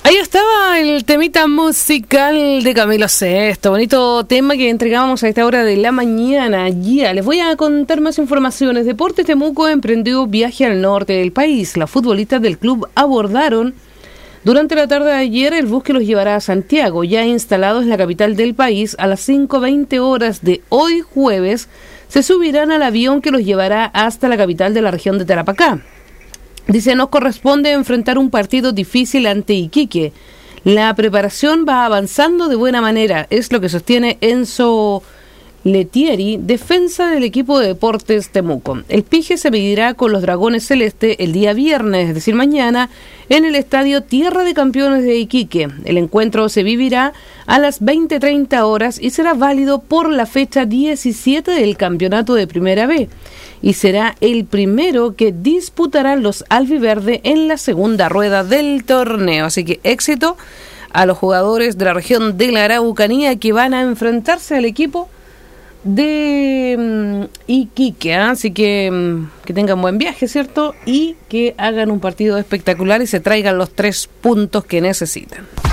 Ahí estaba el temita musical de Camilo Sesto, bonito tema que entregábamos a esta hora de la mañana. Ya, les voy a contar más informaciones. Deportes Temuco emprendió viaje al norte del país. Las futbolistas del club abordaron durante la tarde de ayer el bus que los llevará a Santiago, ya instalados en la capital del país. A las 5:20 horas de hoy jueves se subirán al avión que los llevará hasta la capital de la región de Tarapacá. Dice, nos corresponde enfrentar un partido difícil ante Iquique. La preparación va avanzando de buena manera, es lo que sostiene Enzo Letieri, defensa del equipo de Deportes Temuco. El Pige se medirá con los Dragones Celeste el día viernes, es decir, mañana, en el estadio Tierra de Campeones de Iquique. El encuentro se vivirá a las 20:30 horas y será válido por la fecha 17 del campeonato de Primera B. Y será el primero que disputarán los albiverde en la segunda rueda del torneo. Así que éxito a los jugadores de la región de la Araucanía que van a enfrentarse al equipo de Iquique, ¿eh? Así que tengan buen viaje, ¿cierto? Y que hagan un partido espectacular y se traigan los 3 puntos que necesitan.